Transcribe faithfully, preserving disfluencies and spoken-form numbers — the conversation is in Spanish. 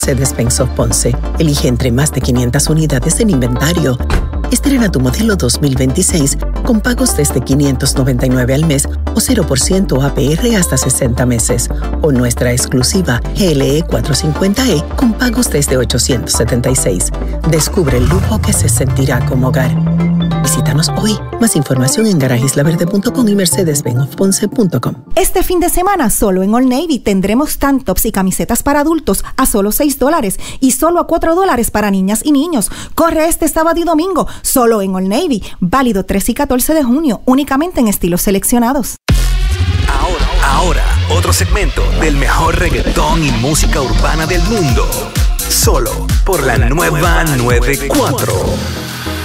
Mercedes-Benz of Ponce. Elige entre más de quinientas unidades en inventario. Estrena tu modelo dos mil veintiséis con pagos desde quinientos noventa y nueve al mes o cero por ciento A P R hasta sesenta meses. O nuestra exclusiva G L E cuatrocientos cincuenta E con pagos desde ochocientos setenta y seis. Descubre el lujo que se sentirá como hogar. Visítanos hoy. Más información en garajeslaverde punto com y mercedes benz of ponce punto com. Este fin de semana, solo en Old Navy, tendremos tank tops y camisetas para adultos a solo seis dólares y solo a cuatro dólares para niñas y niños. Corre este sábado y domingo, solo en Old Navy. Válido trece y catorce de junio, únicamente en estilos seleccionados. Ahora, ahora, otro segmento del mejor reggaetón y música urbana del mundo. Solo por la nueva noventa y cuatro.